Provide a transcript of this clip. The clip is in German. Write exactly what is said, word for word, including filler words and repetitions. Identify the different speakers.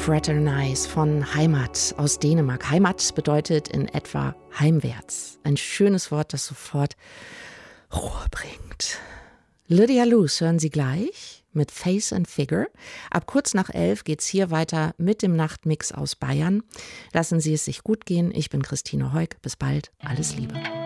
Speaker 1: Fraternize von Heimat aus Dänemark. Heimat bedeutet in etwa heimwärts. Ein schönes Wort, das sofort Ruhe bringt. Lydia Luce hören Sie gleich mit Face and Figure. Ab kurz nach elf geht's hier weiter mit dem Nachtmix aus Bayern. Lassen Sie es sich gut gehen. Ich bin Christine Heuk. Bis bald. Alles Liebe.